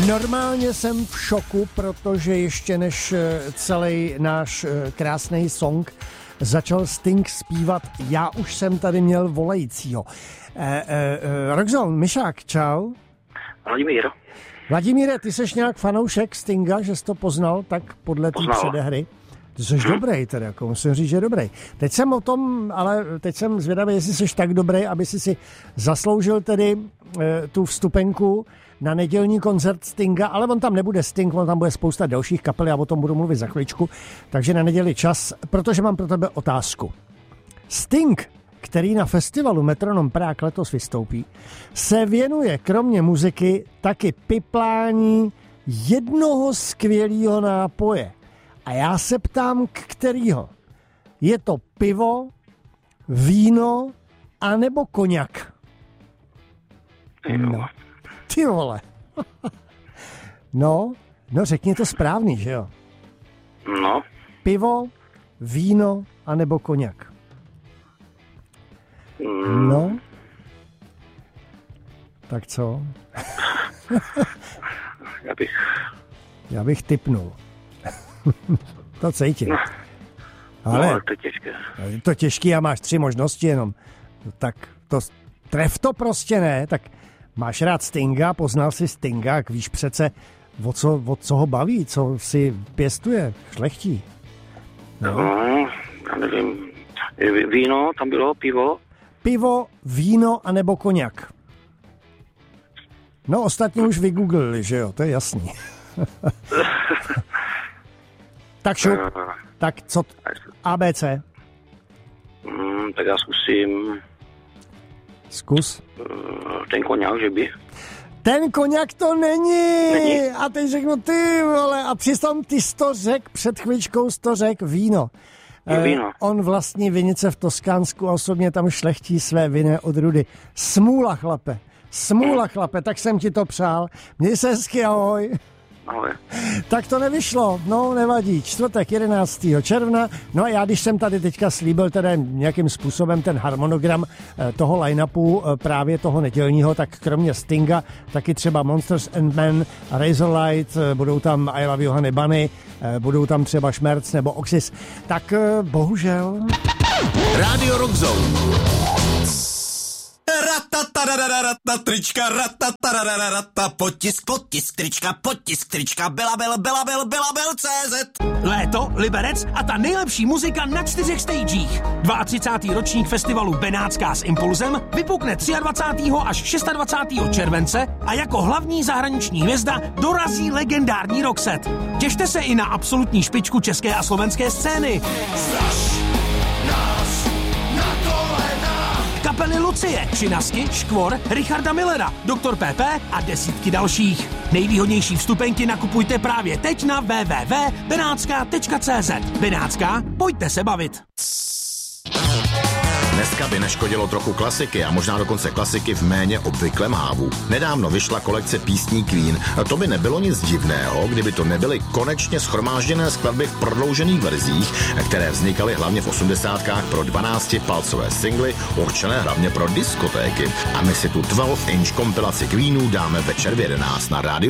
Normálně jsem v šoku, protože ještě než celý náš krásný song začal Sting zpívat, já už jsem tady měl volajícího. Roxon, Myšák, čau. Vladimíre, ty seš nějak fanoušek Stinga, že jsi to poznal tak podle té předehry? Ty jsi dobrý teda, jako musím říct, že dobrý. Teď jsem zvědavý, jestli jsi tak dobrý, aby si zasloužil tedy tu vstupenku na nedělní koncert Stinga, ale on tam nebude Sting, on tam bude spousta dalších kapel, já o tom budu mluvit za chviličku, takže na neděli čas, protože mám pro tebe otázku. Sting, který na festivalu Metronom Prague letos vystoupí, se věnuje kromě muziky taky piplání jednoho skvělého nápoje. A já se ptám, kterýho? Je to pivo, víno, anebo koněk? No. Ty vole. No, řekni to správný, že jo? No. Pivo, víno, anebo koněk? No. Tak co? Já bych tipnul. To cítím. No. Ale to je těžké. Je to těžký a máš 3 možnosti jenom. Tak to tref to prostě ne, tak máš rád Stinga, poznal si Stinga, jak víš přece, o co ho baví, co si pěstuje, šlechtí. No, já nevím. Víno, tam bylo pivo. Pivo, víno anebo koněk. No, ostatní už vygooglili, že jo, to je jasný. Tak šup, tak co? ABC? Tak já zkusím. Zkus. Ten koněk, že by? Ten koněk to není. A teď řeknu ty vole. A přitom ty jsi to řekl, před chvíličkou jsi to řekl, víno. Víno. On vlastní vinice v Toskánsku a osobně tam šlechtí své vinné odrůdy. Smůla, chlape, tak jsem ti to přál. Měj se hezky, ahoj. Ahoj. Tak to nevyšlo, no nevadí, čtvrtek 11. června, no a já když jsem tady teďka slíbil teda nějakým způsobem ten harmonogram toho line-upu právě toho nedělního, tak kromě Stinga taky třeba Monsters and Men, Razorlight, budou tam I Love You Honey Bunny, budou tam třeba Šmerc nebo Oxys, tak bohužel. Radio Rock Zone. Trička, potisk, trička, Belabel.cz. Léto, Liberec a ta nejlepší muzika na 4 stagech. 32. ročník festivalu Benátská s Impulzem vypukne 23. až 26. července a jako hlavní zahraniční hvězda dorazí legendární Roxette. Těšte se i na absolutní špičku české a slovenské scény. Kapely Lucie, Činasky, Škvor, Richarda Millera, Dr. PP a desítky dalších. Nejvýhodnější vstupenky nakupujte právě teď na www.benatska.cz. Benátská, pojďte se bavit. Dneska by neškodilo trochu klasiky a možná dokonce klasiky v méně obvyklém hávu. Nedávno vyšla kolekce písní Queen. To by nebylo nic divného, kdyby to nebyly konečně shromážděné skladby v prodloužených verzích, které vznikaly hlavně v 80kách pro 12-palcové singly, určené hlavně pro diskotéky. A my si tu 12-inch kompilaci Queenů dáme večer v 11 na rádiu